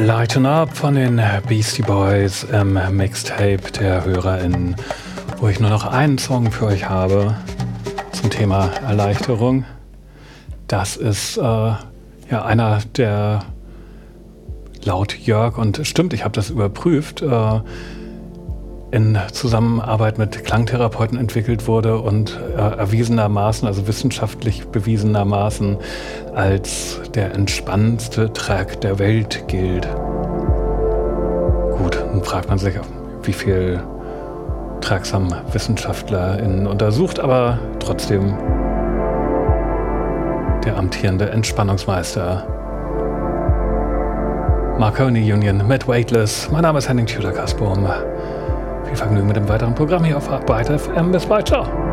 Lighten Up von den Beastie Boys im Mixtape der HörerInnen, wo ich nur noch einen Song für euch habe zum Thema Erleichterung. Das ist einer, der laut Jörg, und stimmt, ich habe das überprüft, in Zusammenarbeit mit Klangtherapeuten entwickelt wurde und erwiesenermaßen, also wissenschaftlich bewiesenermaßen, als der entspannendste Track der Welt gilt. Gut, dann fragt man sich, wie viel Tracks haben WissenschaftlerInnen untersucht, aber trotzdem der amtierende Entspannungsmeister. Marconi Union mit Weightless. Mein Name ist Henning Tudor-Kasperm. Viel Vergnügen mit dem weiteren Programm hier auf Arbeit FM. Bis bald, ciao.